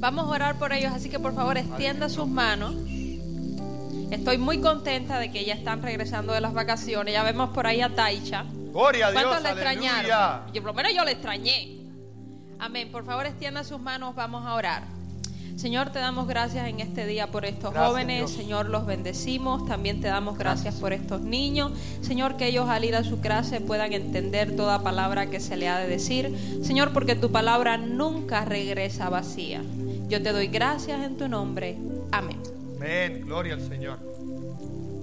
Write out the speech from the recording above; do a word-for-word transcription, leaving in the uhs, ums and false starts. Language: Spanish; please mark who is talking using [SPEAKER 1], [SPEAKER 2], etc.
[SPEAKER 1] Vamos a orar por ellos, así que por favor extienda sus manos. Estoy muy contenta de que ya están regresando de las vacaciones. Ya vemos por ahí a Taicha.
[SPEAKER 2] Gloria a Dios,
[SPEAKER 1] ¿Cuántos le
[SPEAKER 2] aleluya.
[SPEAKER 1] extrañaron? Yo, por lo menos yo le extrañé. Amén. Por favor extienda sus manos, vamos a orar. Señor, te damos gracias en este día por estos
[SPEAKER 2] Gracias,
[SPEAKER 1] jóvenes.
[SPEAKER 2] Dios.
[SPEAKER 1] Señor, los bendecimos. También te damos gracias,
[SPEAKER 2] Gracias.
[SPEAKER 1] por estos niños. Señor, que ellos al ir a su clase puedan entender toda palabra que se le ha de decir. Señor, porque tu palabra nunca regresa vacía. Yo te doy gracias en tu nombre. Amén.
[SPEAKER 2] Amén, gloria al Señor.